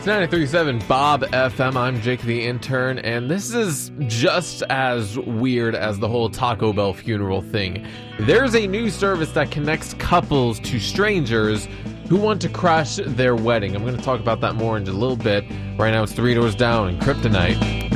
It's 93.7 Bob FM. I'm Jake the intern, and this is just as weird as the whole Taco Bell funeral thing. There's a new service that connects couples to strangers who want to crash their wedding. I'm going to talk about that more in just a little bit. Right now it's 3 Doors Down and Kryptonite.